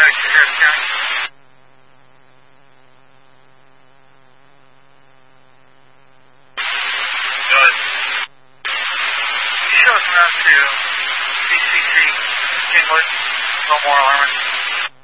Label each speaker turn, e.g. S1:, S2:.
S1: paramedics to Harris County. Good. Show us around to BCC, Kingwood, no more alarming.